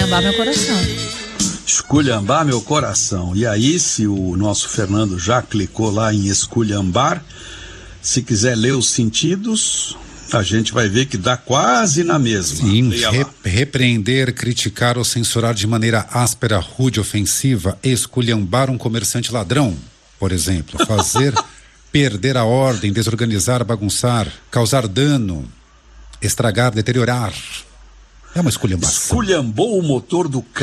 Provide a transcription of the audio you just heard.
esculhambar meu coração. Esculhambar meu coração. E aí, se o nosso Fernando já clicou lá em esculhambar, se quiser ler os sentidos, a gente vai ver que dá quase na mesma. Sim, repreender, criticar ou censurar de maneira áspera, rude, ofensiva, esculhambar um comerciante ladrão, por exemplo, fazer perder a ordem, desorganizar, bagunçar, causar dano, estragar, deteriorar. É uma esculhambação. Esculhambou o motor do carro.